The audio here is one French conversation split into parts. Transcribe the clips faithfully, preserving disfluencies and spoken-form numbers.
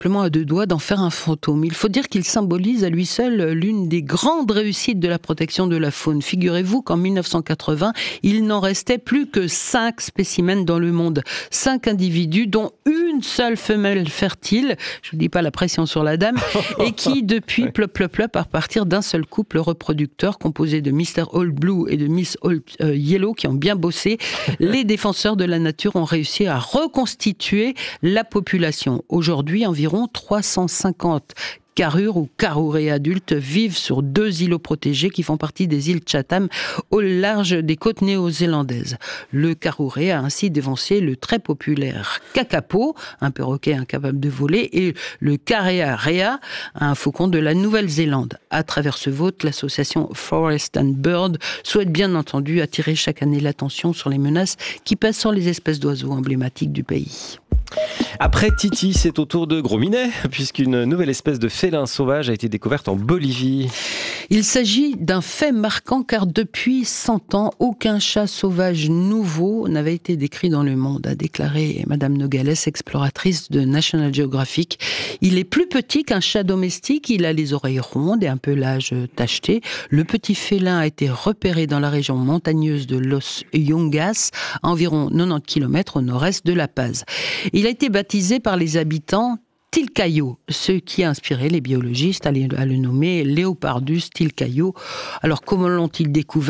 à deux doigts d'en faire un fantôme. Il faut dire qu'il symbolise à lui seul l'une des grandes réussites de la protection de la faune. Figurez-vous qu'en mille neuf cent quatre-vingts, il n'en restait plus que cinq spécimens dans le monde. Cinq individus, dont une seule femelle fertile, je ne dis pas la pression sur la dame, et qui, depuis, plop, plop, plop, à partir d'un seul couple reproducteur composé de mister Old Blue et de Miss Old euh, Yellow, qui ont bien bossé, les défenseurs de la nature ont réussi à reconstituer la population. Aujourd'hui, environ trois cent cinquante carrures ou carourés adultes vivent sur deux îlots protégés qui font partie des îles Chatham au large des côtes néo-zélandaises. Le carouré a ainsi dévancé le très populaire kakapo, un perroquet incapable de voler, et le karea rea, un faucon de la Nouvelle-Zélande. À travers ce vote, l'association Forest and Bird souhaite bien entendu attirer chaque année l'attention sur les menaces qui pèsent sur les espèces d'oiseaux emblématiques du pays. Après Titi, c'est au tour de Gros Minet, puisqu'une nouvelle espèce de félin sauvage a été découverte en Bolivie. Il s'agit d'un fait marquant car depuis cent ans, aucun chat sauvage nouveau n'avait été décrit dans le monde, a déclaré Madame Nogales, exploratrice de National Geographic. Il est plus petit qu'un chat domestique, il a les oreilles rondes et un pelage tacheté. Le petit félin a été repéré dans la région montagneuse de Los Yungas, à environ quatre-vingt-dix kilomètres au nord-est de La Paz. Il a été baptisé par les habitants Tilcayo, ce qui a inspiré les biologistes à le nommer Leopardus tilcayo. Alors comment l'ont-ils découvert ?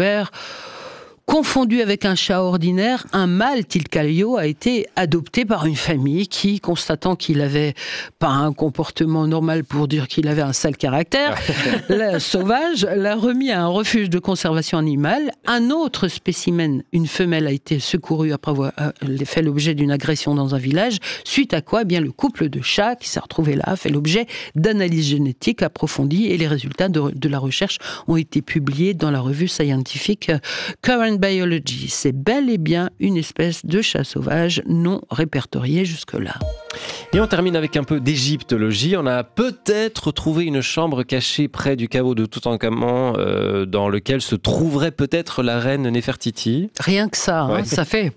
Confondu avec un chat ordinaire, un mâle tilcayo a été adopté par une famille qui, constatant qu'il avait pas un comportement normal pour dire qu'il avait un sale caractère, la sauvage l'a remis à un refuge de conservation animale. Un autre spécimen, une femelle, a été secourue après avoir fait l'objet d'une agression dans un village, suite à quoi eh bien, le couple de chats qui s'est retrouvé là a fait l'objet d'analyses génétiques approfondies et les résultats de, de la recherche ont été publiés dans la revue scientifique Current Biology. C'est bel et bien une espèce de chat sauvage non répertoriée jusque-là. Et on termine avec un peu d'égyptologie. On a peut-être trouvé une chambre cachée près du caveau de Toutankhamon euh, dans lequel se trouverait peut-être la reine Néfertiti. Rien que ça, hein, ouais. Ça fait...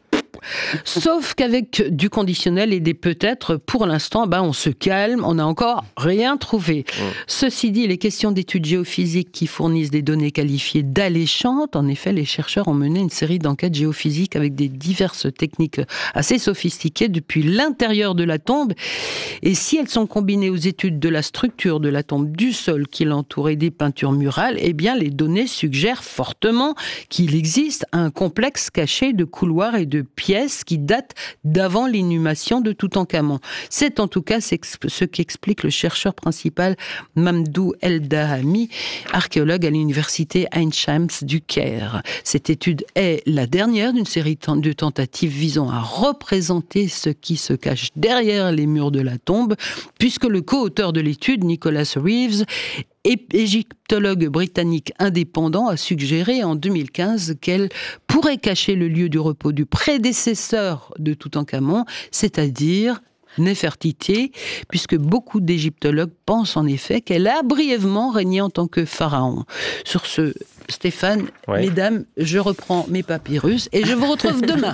Sauf qu'avec du conditionnel et des peut-être, pour l'instant, ben on se calme, on n'a encore rien trouvé. Mmh. Ceci dit, les questions d'études géophysiques qui fournissent des données qualifiées d'alléchantes, en effet, les chercheurs ont mené une série d'enquêtes géophysiques avec des diverses techniques assez sophistiquées depuis l'intérieur de la tombe. Et si elles sont combinées aux études de la structure de la tombe, du sol qui l'entoure et des peintures murales, eh bien, les données suggèrent fortement qu'il existe un complexe caché de couloirs et de pièces qui date d'avant l'inhumation de Toutankhamon. C'est en tout cas ce qu'explique le chercheur principal Mamdou El-Dahami, archéologue à l'université Ain Shams du Caire. Cette étude est la dernière d'une série de tentatives visant à représenter ce qui se cache derrière les murs de la tombe, puisque le co-auteur de l'étude, Nicholas Reeves, égyptologue britannique indépendant, a suggéré en deux mille quinze qu'elle pourrait cacher le lieu du repos du prédécesseur de Toutankhamon, c'est-à-dire Néfertiti, puisque beaucoup d'égyptologues pensent en effet qu'elle a brièvement régné en tant que pharaon. Sur ce, Stéphane, ouais. Mesdames, je reprends mes papyrus et je vous retrouve demain.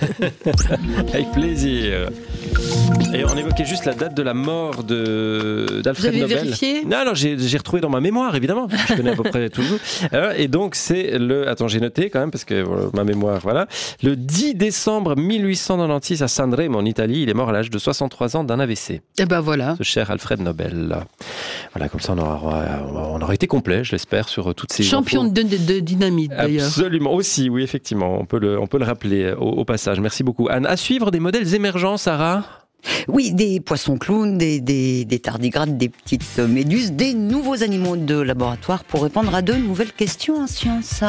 Avec plaisir. Et on évoquait juste la date de la mort de, d'Alfred Nobel. Vous avez vérifié ? Non, non, j'ai, j'ai retrouvé dans ma mémoire, évidemment. Je connais à peu près tout. Alors, et donc, c'est le... Attends, j'ai noté quand même, parce que voilà, ma mémoire, voilà. Le dix décembre mille huit cent quatre-vingt-seize à San Remo, en Italie. Il est mort à l'âge de soixante-trois ans d'un A V C. Et ben voilà. Ce cher Alfred Nobel. Voilà, comme ça, on aura, on aura été complet, je l'espère, sur toutes ces Champion de, de, de dynamite, d'ailleurs. Absolument, aussi, oui, effectivement. On peut le, on peut le rappeler au, au passage. Merci beaucoup, Anne. À suivre des modèles émergents, Sarah ? Oui, des poissons clowns, des, des, des tardigrades, des petites méduses, des nouveaux animaux de laboratoire pour répondre à de nouvelles questions en sciences.